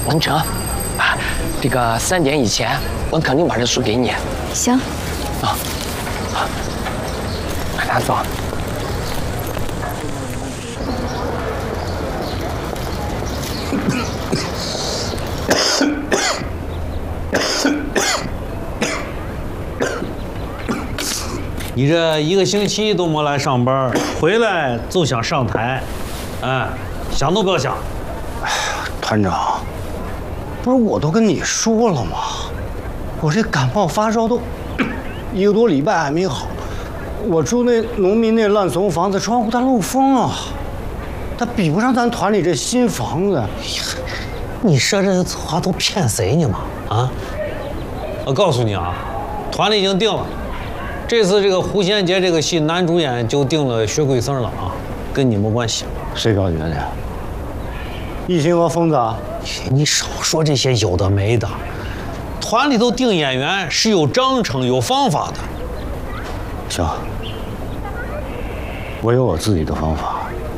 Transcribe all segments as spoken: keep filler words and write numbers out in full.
封城，啊，这个三点以前，我肯定把这书给你。 行。 啊，好，拿走。 你这一个星期都没来上班，回来就想上台，哎，想都不要想。 哎呀，团长，不是我都跟你说了吗？我这感冒发烧都一个多礼拜还没好，我住那农民那烂怂房子，窗户它漏风啊，它比不上咱团里这新房子。 你说这话都骗谁呢嘛？啊！我告诉你啊，团里已经定了。这次这个胡先杰这个戏男主演就定了薛桂生了啊，跟你没关系。 谁告诉你的？一心和疯子啊！ 你少说这些有的没的。团里头定演员是有章程、有方法的。 行，我有我自己的方法。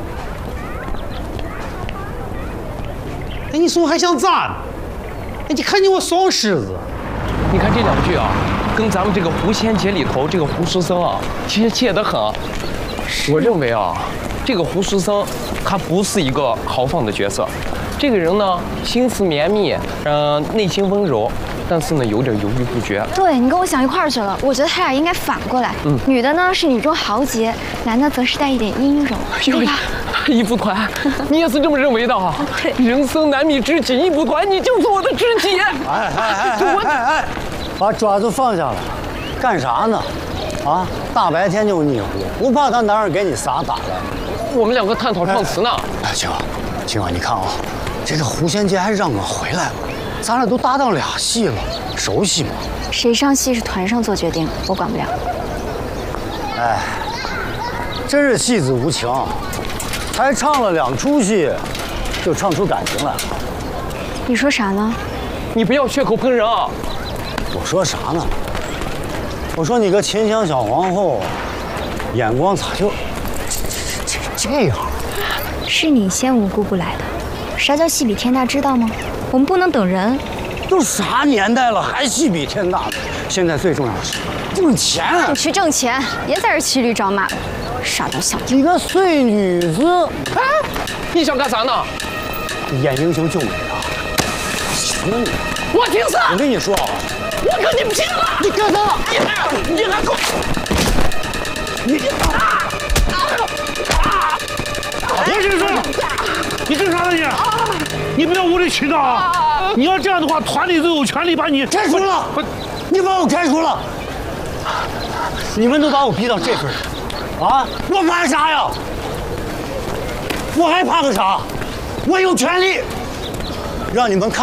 哎，你说还想咋呢？哎，你看你我双狮子。 你看这两句啊。跟咱们这个胡先杰里头这个胡书生啊，其实切得很。我认为啊，这个胡书生他不是一个豪放的角色，这个人呢心思绵密，嗯、呃，内心温柔，但是呢有点犹豫不决。 对你跟我想一块儿去了，我觉得他俩应该反过来。嗯，女的呢是女中豪杰，男的则是带一点阴柔，对吧？ 一夫团，你也是这么认为的啊？ 对， 人生难觅知己，一夫团你就是我的知己。 哎哎哎哎哎哎！把爪子放下来，干啥呢？啊，大白天就腻乎，不怕他男人给你撒打来？ 我们两个探讨唱词呢。 哎，青青啊，你看啊，这个胡先杰还让我回来了，咱俩都搭档俩戏了，熟悉吗？ 谁上戏是团上做决定，我管不了。 哎，真是戏子无情，才唱了两出戏，就唱出感情来了。 你说啥呢？ 你不要血口喷人啊！ 我说啥呢？我说你个秦香小皇后，眼光咋就这这这样？ 是你先无故不来的。啥叫戏比天大，知道吗？我们不能等人。 都啥年代了，还戏比天大？现在最重要的是挣钱。 你去挣钱，别在这骑驴找马的，傻屌小子！ 你个碎女子！ 哎，你想干啥呢？ 演英雄救美的。行了你。 我听死！ 我跟你说啊。 我可你不信了！ 你干啥？ 你还你还够！ 你啊啊！何先生，你干啥呢你？你不要无理取闹啊！你要这样的话，团里都有权利把你开除了。你把我开除了！你们都把我逼到这份上，啊！我怕啥呀？我还怕个啥？我有权利让你们看。